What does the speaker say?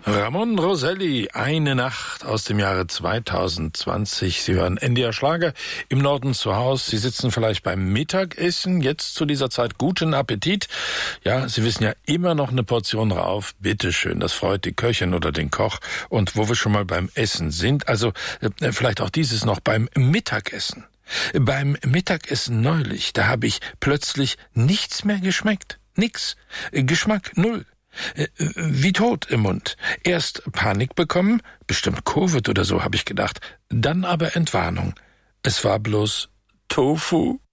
Ramon Roselli, eine Nacht aus dem Jahre 2020. Sie hören NDR Schlager im Norden zu Hause. Sie sitzen vielleicht beim Mittagessen. Jetzt zu dieser Zeit guten Appetit. Ja, Sie wissen ja immer noch eine Portion rauf. Bitteschön, das freut die Köchin oder den Koch. Und wo wir schon mal beim Essen sind, also vielleicht auch dieses noch beim Mittagessen. Beim Mittagessen neulich, da habe ich plötzlich nichts mehr geschmeckt. Nix. Geschmack null. Wie tot im Mund. Erst Panik bekommen, bestimmt Covid oder so, habe ich gedacht. Dann aber Entwarnung. Es war bloß Tofu.